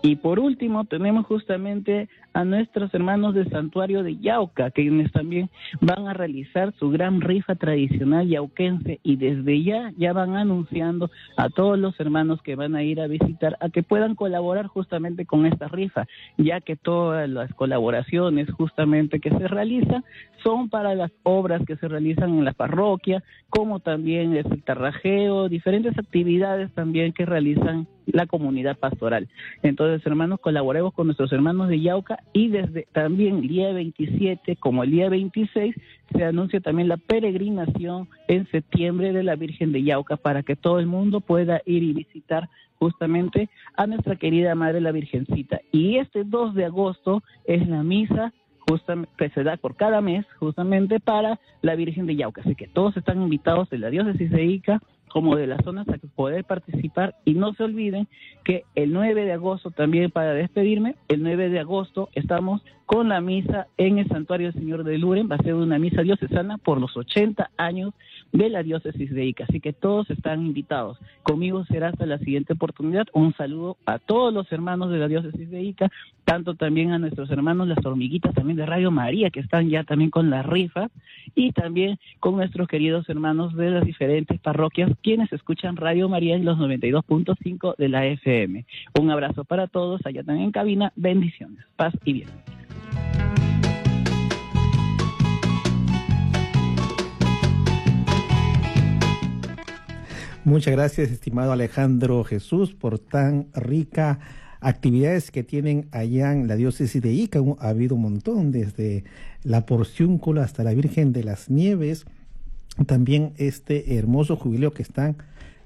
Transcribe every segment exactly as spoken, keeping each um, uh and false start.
Y por último tenemos justamente a nuestros hermanos del Santuario de Yauca, quienes también van a realizar su gran rifa tradicional yauquense, y desde ya ya van anunciando a todos los hermanos que van a ir a visitar a que puedan colaborar justamente con esta rifa, ya que todas las colaboraciones justamente que se realizan son para las obras que se realizan en la parroquia, como también es el tarrajeo, diferentes actividades también que realizan la comunidad pastoral. Entonces, hermanos, colaboremos con nuestros hermanos de Yauca, y desde también el día veintisiete como el día veintiséis se anuncia también la peregrinación en septiembre de la Virgen de Yauca, para que todo el mundo pueda ir y visitar justamente a nuestra querida Madre la Virgencita. Y este dos de agosto es la misa justamente que se da por cada mes justamente para la Virgen de Yauca, así que todos están invitados de la diócesis de Ica como de las zonas a poder participar. Y no se olviden que el nueve de agosto, también para despedirme, el nueve de agosto estamos con la misa en el Santuario del Señor de Luren. Va a ser una misa diocesana por los ochenta años de la diócesis de Ica, así que todos están invitados. Conmigo será hasta la siguiente oportunidad. Un saludo a todos los hermanos de la diócesis de Ica, tanto también a nuestros hermanos las hormiguitas también de Radio María, que están ya también con la rifa, y también con nuestros queridos hermanos de las diferentes parroquias, quienes escuchan Radio María en los noventa y dos punto cinco de la F M. Un abrazo para todos allá también en cabina. Bendiciones, paz y bien. Muchas gracias, estimado Alejandro Jesús, por tan rica actividades que tienen allá en la diócesis de Ica. Ha habido un montón, desde la Porciúncula hasta la Virgen de las Nieves. También este hermoso jubileo que están,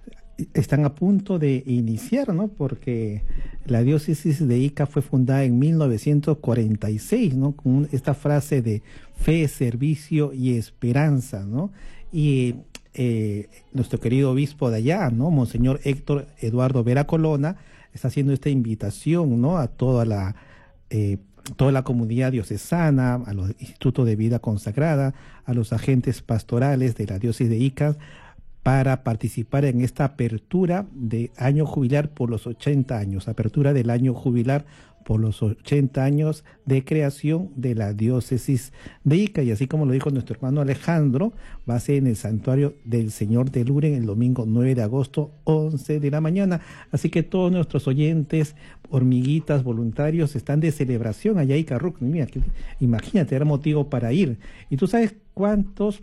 están a punto de iniciar, ¿no? Porque la diócesis de Ica fue fundada en mil novecientos cuarenta y seis, ¿no? Con esta frase de fe, servicio y esperanza, ¿no? Y eh, nuestro querido obispo de allá, ¿no? Monseñor Héctor Eduardo Vera Colonna, está haciendo esta invitación, ¿no? A toda la eh, toda la comunidad diocesana, a los institutos de vida consagrada, a los agentes pastorales de la diócesis de Ica, para participar en esta apertura de año jubilar por los ochenta años, apertura del año jubilar por los ochenta años de creación de la diócesis de Ica. Y así como lo dijo nuestro hermano Alejandro, va a ser en el Santuario del Señor de Luren el domingo nueve de agosto, once de la mañana. Así que todos nuestros oyentes, hormiguitas, voluntarios, están de celebración allá en Ica Ruc. Mira, imagínate, era motivo para ir. ¿Y tú sabes cuántos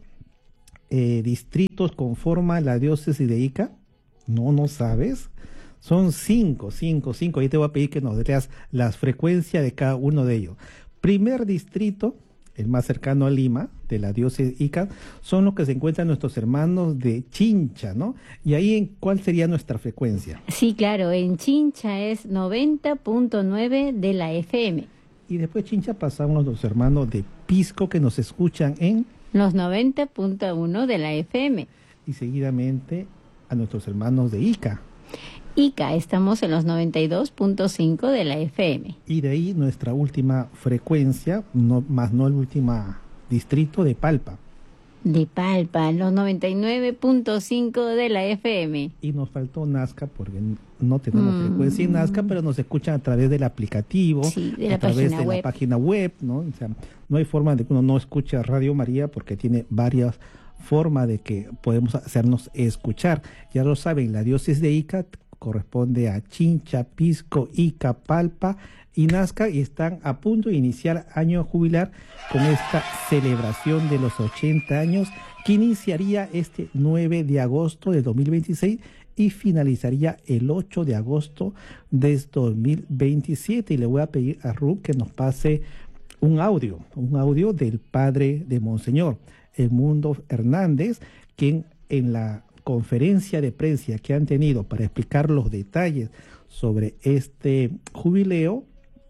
eh, distritos conforma la diócesis de Ica? No, no sabes. Son cinco, cinco, cinco. Ahí te voy a pedir que nos leas las frecuencias de cada uno de ellos. Primer distrito, el más cercano a Lima, de la diócesis Ica, son los que se encuentran nuestros hermanos de Chincha, ¿no? Y ahí, ¿en cuál sería nuestra frecuencia? Sí, claro, en Chincha es noventa punto nueve de la F M. Y después de Chincha pasamos los hermanos de Pisco, que nos escuchan en los noventa punto uno de la F M. Y seguidamente a nuestros hermanos de Ica. Ica, estamos en los noventa y dos punto cinco de la F M. Y de ahí nuestra última frecuencia, no, más no el último distrito, de Palpa. De Palpa, los noventa y nueve punto cinco de la F M. Y nos faltó Nazca, porque no tenemos mm. frecuencia en Nazca, pero nos escuchan a través del aplicativo, sí, de la a través de web. la página web, ¿no? O sea, no hay forma de que uno no escuche a Radio María, porque tiene varias formas de que podemos hacernos escuchar. Ya lo saben, la diócesis de Ica corresponde a Chincha, Pisco, Ica, Palpa y Nazca, y están a punto de iniciar año jubilar con esta celebración de los ochenta años, que iniciaría este nueve de agosto de dos mil veintiséis y finalizaría el ocho de agosto de dos mil veintisiete. Y le voy a pedir a Ruth que nos pase un audio, un audio del padre de Monseñor Edmundo Hernández, quien en la conferencia de prensa que han tenido para explicar los detalles sobre este jubileo,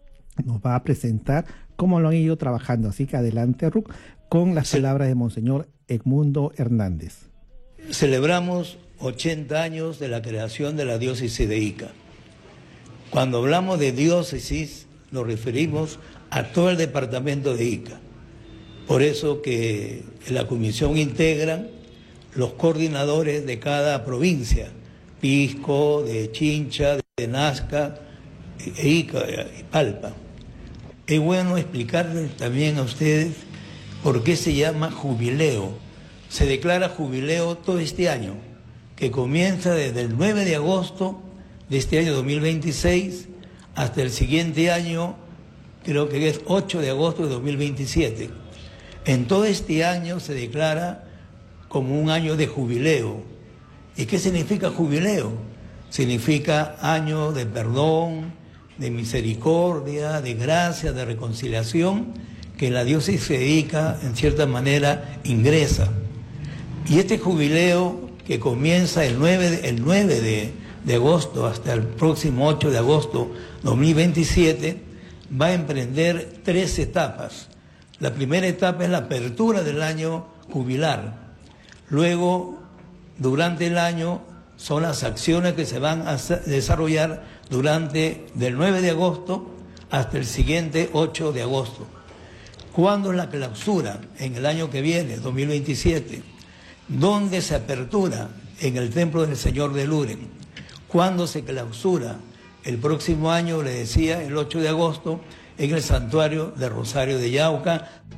nos va a presentar cómo lo han ido trabajando. Así que adelante, Ruc, con las sí. palabras de Monseñor Edmundo Hernández. Celebramos ochenta años de la creación de la diócesis de Ica. Cuando hablamos de diócesis, nos referimos a todo el departamento de Ica. Por eso que en la comisión integran los coordinadores de cada provincia, Pisco, de Chincha, de Nazca, e Ica y Palpa. Es bueno explicarles también a ustedes por qué se llama jubileo. Se declara jubileo todo este año, que comienza desde el nueve de agosto de este año dos mil veintiséis hasta el siguiente año, creo que es ocho de agosto de dos mil veintisiete. En todo este año se declara como un año de jubileo. ¿Y qué significa jubileo? Significa año de perdón, de misericordia, de gracia, de reconciliación, que la diócesis se dedica, en cierta manera, ingresa. Y este jubileo que comienza el nueve, de, el nueve de, de agosto hasta el próximo ocho de agosto de dos mil veintisiete, va a emprender tres etapas. La primera etapa es la apertura del año jubilar. Luego, durante el año, son las acciones que se van a desarrollar durante del nueve de agosto hasta el siguiente ocho de agosto. ¿Cuándo es la clausura? En el año que viene, dos mil veintisiete. ¿Dónde se apertura? En el Templo del Señor de Luren. ¿Cuándo se clausura? El próximo año, le decía, el ocho de agosto, en el Santuario de Rosario de Yauca.